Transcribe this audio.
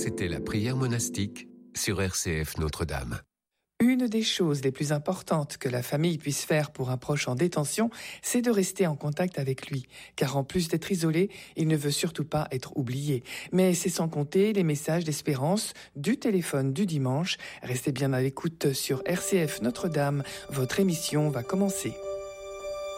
C'était la prière monastique sur RCF Notre-Dame. Une des choses les plus importantes que la famille puisse faire pour un proche en détention, c'est de rester en contact avec lui. Car en plus d'être isolé, il ne veut surtout pas être oublié. Mais c'est sans compter les messages d'espérance du téléphone du dimanche. Restez bien à l'écoute sur RCF Notre-Dame. Votre émission va commencer.